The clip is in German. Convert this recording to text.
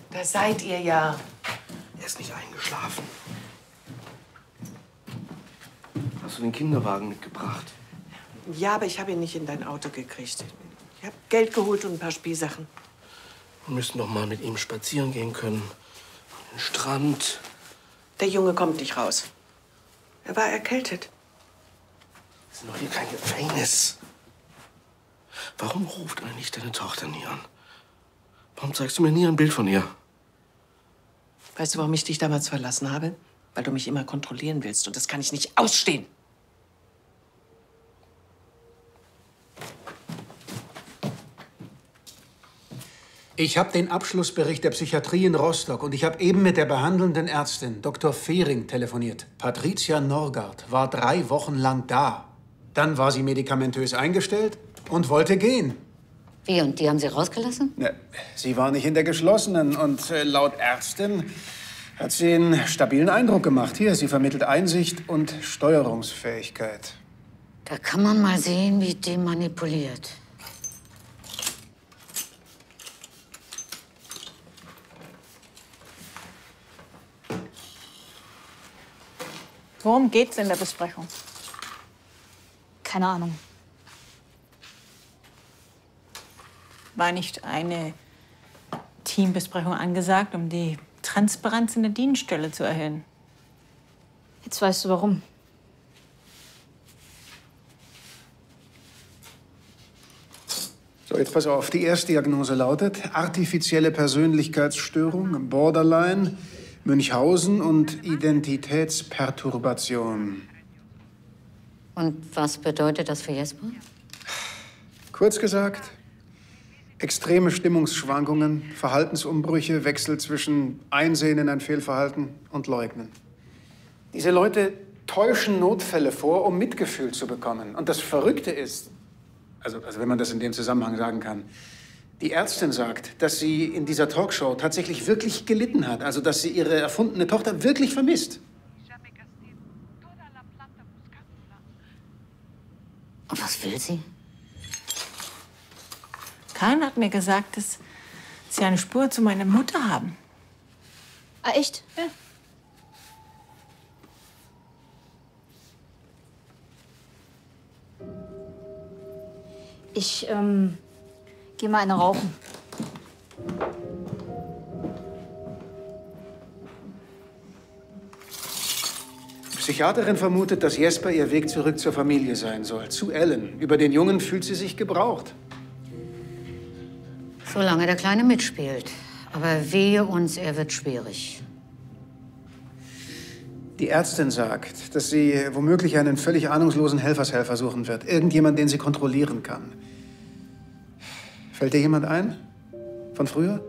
Da seid ihr ja. Er ist nicht eingeschlafen. Hast du den Kinderwagen mitgebracht? Ja, aber ich habe ihn nicht in dein Auto gekriegt. Ich habe Geld geholt und ein paar Spielsachen. Wir müssen doch mal mit ihm spazieren gehen können. An den Strand. Der Junge kommt nicht raus. Er war erkältet. Wir sind doch hier kein Gefängnis. Warum ruft eigentlich deine Tochter nie an? Warum zeigst du mir nie ein Bild von ihr? Weißt du, warum ich dich damals verlassen habe? Weil du mich immer kontrollieren willst. Und das kann ich nicht ausstehen. Ich habe den Abschlussbericht der Psychiatrie in Rostock und ich habe eben mit der behandelnden Ärztin, Dr. Fehring, telefoniert. Patricia Norgard war 3 Wochen lang da. Dann war sie medikamentös eingestellt und wollte gehen. Wie, und die haben Sie rausgelassen? Ne, sie war nicht in der geschlossenen und laut Ärztin hat sie einen stabilen Eindruck gemacht. Hier, sie vermittelt Einsicht und Steuerungsfähigkeit. Da kann man mal sehen, wie die manipuliert. Worum geht's in der Besprechung? Keine Ahnung. War nicht eine Teambesprechung angesagt, um die Transparenz in der Dienststelle zu erhöhen? Jetzt weißt du warum. So, jetzt pass auf. Die Erstdiagnose lautet artifizielle Persönlichkeitsstörung, Borderline, Münchhausen und Identitätsperturbation. Und was bedeutet das für Jesper? Kurz gesagt, extreme Stimmungsschwankungen, Verhaltensumbrüche, Wechsel zwischen Einsehen in ein Fehlverhalten und Leugnen. Diese Leute täuschen Notfälle vor, um Mitgefühl zu bekommen. Und das Verrückte ist, also wenn man das in dem Zusammenhang sagen kann, die Ärztin sagt, dass sie in dieser Talkshow tatsächlich wirklich gelitten hat. Also, dass sie ihre erfundene Tochter wirklich vermisst. Und was will sie? Karin hat mir gesagt, dass Sie eine Spur zu meiner Mutter haben. Ah, echt? Ja. Ich, geh mal eine rauchen. Die Psychiaterin vermutet, dass Jesper ihr Weg zurück zur Familie sein soll, zu Ellen. Über den Jungen fühlt sie sich gebraucht. Solange der Kleine mitspielt. Aber wehe uns, er wird schwierig. Die Ärztin sagt, dass sie womöglich einen völlig ahnungslosen Helfershelfer suchen wird. Irgendjemand, den sie kontrollieren kann. Fällt dir jemand ein? Von früher?